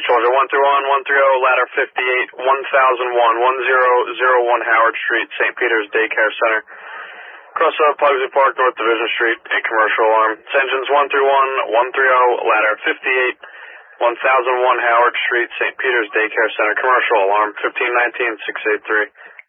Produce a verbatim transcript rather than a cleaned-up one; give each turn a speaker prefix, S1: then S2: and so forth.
S1: Georgia, one through one, one through zero, ladder fifty-eight, one thousand one, one zero zero one Howard Street, Saint Peter's Daycare Center. Cross up Pugsley Park, North Division Street, a commercial alarm. Engines one through one, one through zero, ladder fifty-eight, one thousand one Howard Street, Saint Peter's Daycare Center, commercial alarm, fifteen nineteen, six eight three.